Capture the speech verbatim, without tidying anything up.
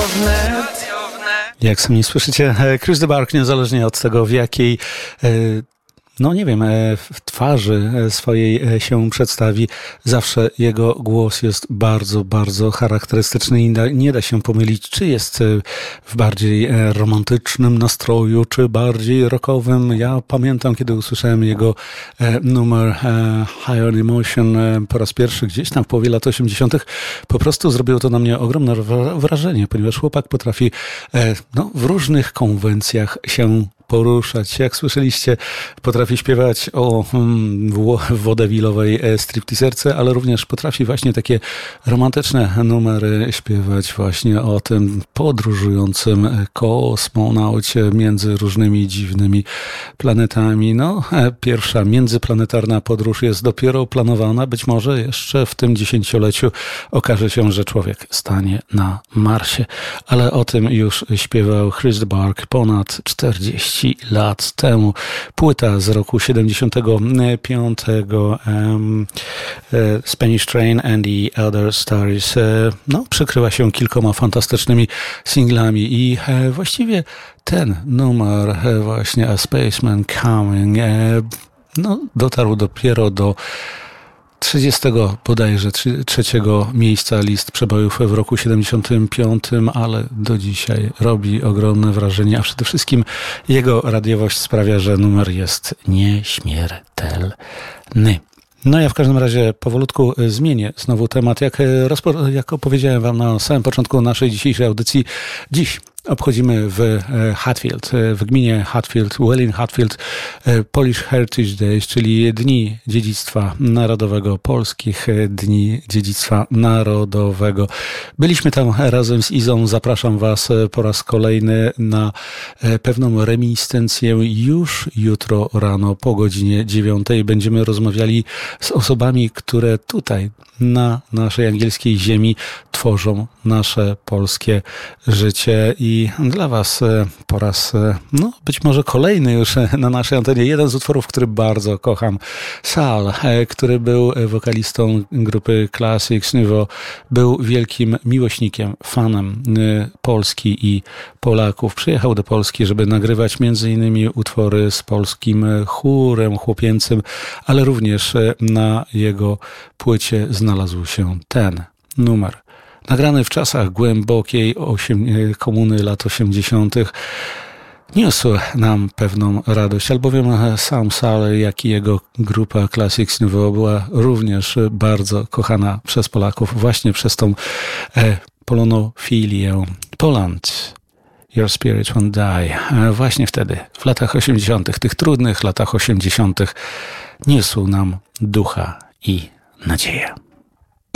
wnet. Jak sami słyszycie, Chris de Burgh, niezależnie od tego, w jakiej, no nie wiem, w twarzy swojej się przedstawi, zawsze jego głos jest bardzo, bardzo charakterystyczny i nie da się pomylić, czy jest w bardziej romantycznym nastroju, czy bardziej rockowym. Ja pamiętam, kiedy usłyszałem jego numer High on Emotion po raz pierwszy gdzieś tam w połowie lat osiemdziesiątych, po prostu zrobiło to na mnie ogromne wrażenie, ponieważ chłopak potrafi no, w różnych konwencjach się poruszać. Jak słyszeliście, potrafi śpiewać o hmm, wodewilowej stripteaserce, ale również potrafi właśnie takie romantyczne numery śpiewać właśnie o tym podróżującym kosmonaucie między różnymi dziwnymi planetami. No, pierwsza międzyplanetarna podróż jest dopiero planowana. Być może jeszcze w tym dziesięcioleciu okaże się, że człowiek stanie na Marsie. Ale o tym już śpiewał Chris de Burgh ponad czterdzieści lat temu. Płyta z roku siedemdziesiątego piątego um, Spanish Train and the Elder Stars no, przykrywa się kilkoma fantastycznymi singlami i właściwie ten numer właśnie A Spaceman Coming no, dotarł dopiero do trzydziestego bodajże trzeciego miejsca list przebojów w roku siedemdziesiątym piątym, ale do dzisiaj robi ogromne wrażenie, a przede wszystkim jego radiowość sprawia, że numer jest nieśmiertelny. No ja w każdym razie powolutku zmienię znowu temat. Jak, rozpo- jak opowiedziałem wam na samym początku naszej dzisiejszej audycji, dziś obchodzimy w Hatfield, w gminie Hatfield, Welling Hatfield, Polish Heritage Days, czyli Dni Dziedzictwa Narodowego, Polskich Dni Dziedzictwa Narodowego. Byliśmy tam razem z Izą, zapraszam was po raz kolejny na pewną reminiscencję już jutro rano po godzinie dziewiątej. Będziemy rozmawiali z osobami, które tutaj na naszej angielskiej ziemi tworzą nasze polskie życie i dla was po raz, no być może kolejny już na naszej antenie, jeden z utworów, który bardzo kocham. Sal, który był wokalistą grupy Classics Nouveau, był wielkim miłośnikiem, fanem Polski i Polaków. Przyjechał do Polski, żeby nagrywać między innymi utwory z polskim chórem chłopięcym, ale również na jego płycie znalazł się ten numer. Nagrany w czasach głębokiej osiem, komuny lat osiemdziesiątych, niósł nam pewną radość, albowiem sam Sal, jak i jego grupa Classics Nouveau była również bardzo kochana przez Polaków właśnie przez tą e, polonofilię. Poland, Your Spirit Won't Die. Właśnie wtedy, w latach osiemdziesiątych, tych trudnych latach osiemdziesiątych, niósł nam ducha i nadzieję.